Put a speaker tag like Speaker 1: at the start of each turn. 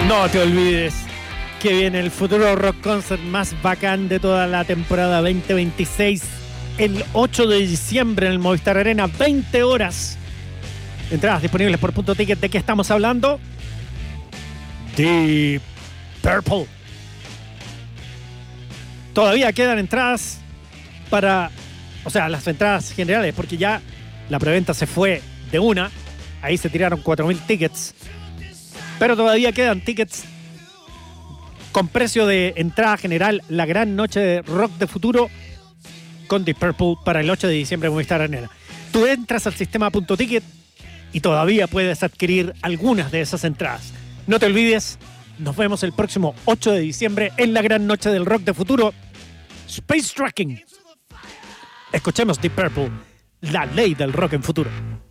Speaker 1: No te olvides que viene el futuro rock concert más bacán de toda la temporada 2026. El 8 de diciembre en el Movistar Arena, 20 horas. Entradas disponibles por Punto Ticket. ¿De qué estamos hablando? Deep Purple. Todavía quedan entradas para... O sea, las entradas generales, porque ya la preventa se fue de una. Ahí se tiraron 4.000 tickets. Pero todavía quedan tickets con precio de entrada general. La gran noche de rock de futuro con Deep Purple para el 8 de diciembre en Movistar Arena. Tú entras al sistema Punto Ticket y todavía puedes adquirir algunas de esas entradas. No te olvides, nos vemos el próximo 8 de diciembre en la gran noche del rock de futuro. Space Tracking. Escuchemos Deep Purple, la ley del rock en futuro.